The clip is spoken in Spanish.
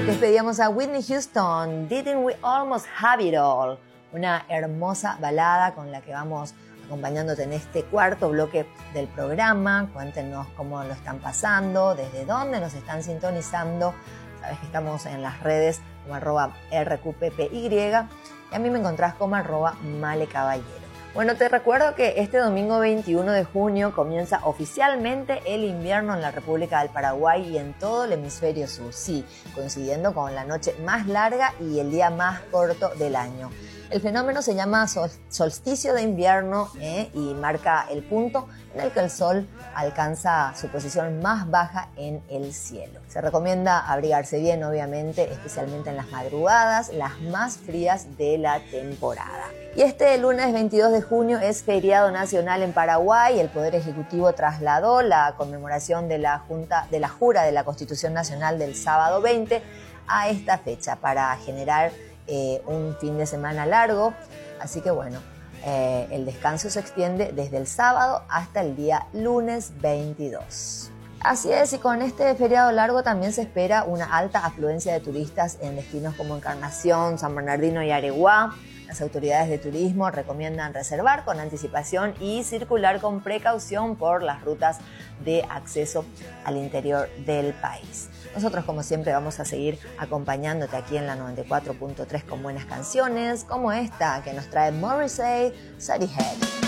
Despedíamos a Whitney Houston, Didn't We Almost Have It All, una hermosa balada con la que vamos acompañándote en este cuarto bloque del programa. Cuéntenos cómo lo están pasando, desde dónde nos están sintonizando. Sabes que estamos en las redes como @RQPPY y a mí me encontrás como @MaleCaballero. Bueno, te recuerdo que este domingo 21 de junio comienza oficialmente el invierno en la República del Paraguay y en todo el hemisferio sur, sí, coincidiendo con la noche más larga y el día más corto del año. El fenómeno se llama solsticio de invierno y marca el punto en el que el sol alcanza su posición más baja en el cielo. Se recomienda abrigarse bien, obviamente, especialmente en las madrugadas, las más frías de la temporada. Y este lunes 22 de junio es feriado nacional en Paraguay. El Poder Ejecutivo trasladó la conmemoración de la jura de la Constitución Nacional del sábado 20 a esta fecha para generar un fin de semana largo, así que bueno, el descanso se extiende desde el sábado hasta el día lunes 22. Así es, y con este feriado largo también se espera una alta afluencia de turistas en destinos como Encarnación, San Bernardino y Areguá. Las autoridades de turismo recomiendan reservar con anticipación y circular con precaución por las rutas de acceso al interior del país. Nosotros, como siempre, vamos a seguir acompañándote aquí en la 94.3 con buenas canciones, como esta que nos trae Morrissey, Sadie Head.